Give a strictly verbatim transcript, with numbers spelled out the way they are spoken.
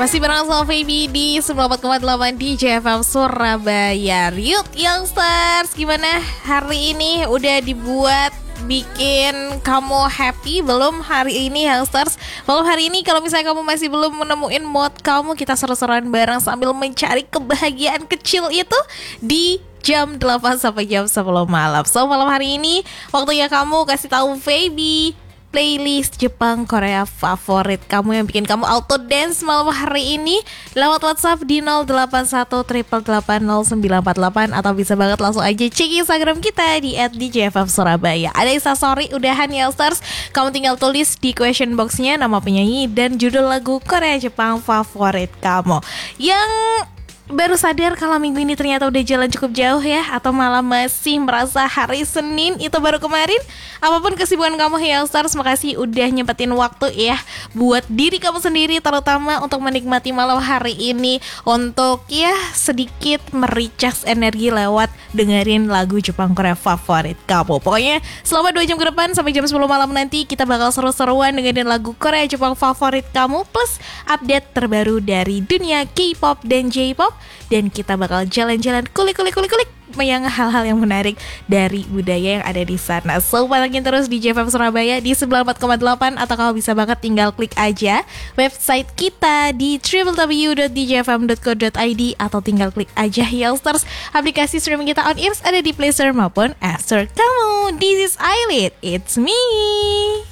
Masih bareng sama Baby di sembilan puluh empat koma delapan di J F M Surabaya. Yuk youngsters, gimana hari ini? Udah dibuat bikin kamu happy belum hari ini youngsters? Belum hari ini, kalau misalnya kamu masih belum menemuin mood kamu, kita seru-seruan bareng sambil mencari kebahagiaan kecil itu di jam delapan sampai jam sepuluh malam. So malam hari ini waktunya kamu kasih tahu Baby playlist Jepang Korea favorit kamu yang bikin kamu auto dance malam hari ini lewat WhatsApp di nol delapan satu delapan delapan nol sembilan empat delapan, atau bisa banget langsung aja cek Instagram kita di et d j f m surabaya. Ada instastory udahan youngsters, kamu tinggal tulis di question boxnya nama penyanyi dan judul lagu Korea Jepang favorit kamu. Yang baru sadar kalau minggu ini ternyata udah jalan cukup jauh ya, atau malah masih merasa hari Senin itu baru kemarin. Apapun kesibukan kamu youngsters, makasih udah nyempetin waktu ya buat diri kamu sendiri, terutama untuk menikmati malam hari ini, untuk ya sedikit mericas energi lewat dengerin lagu Jepang Korea favorit kamu. Pokoknya selama dua jam ke depan sampai jam sepuluh malam nanti kita bakal seru-seruan dengerin lagu Korea Jepang favorit kamu, plus update terbaru dari dunia K-pop dan J-pop. Dan kita bakal jalan-jalan kulik-kulik-kulik-kulik yang hal-hal yang menarik dari budaya yang ada di sana. So pantengin terus di J F M Surabaya di sembilan puluh empat koma delapan, atau kalau bisa banget tinggal klik aja website kita di w w w dot d j f m dot co dot i d, atau tinggal klik aja youngsters aplikasi streaming kita on Ears ada di Play Store maupun App Store kamu. This is Ailit, it's me.